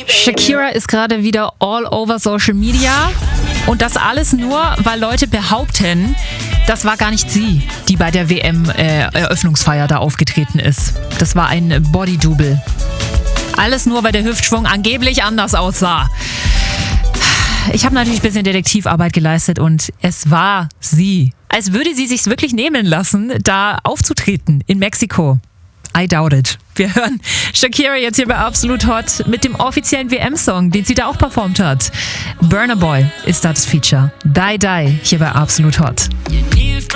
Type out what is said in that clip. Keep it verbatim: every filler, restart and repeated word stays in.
Shakira ist gerade wieder all over Social Media. Und das alles nur, weil Leute behaupten, das war gar nicht sie, die bei der W M-Eröffnungsfeier da aufgetreten ist. Das war ein Body-Double. Alles nur, weil der Hüftschwung angeblich anders aussah. Ich habe natürlich ein bisschen Detektivarbeit geleistet und es war sie. Als würde sie sich's wirklich nehmen lassen, da aufzutreten in Mexiko. I doubt it. Wir hören Shakira jetzt hier bei Absolut Hot mit dem offiziellen W M-Song, den sie da auch performt hat. Burna Boy ist da das Feature. Die Die hier bei Absolut Hot.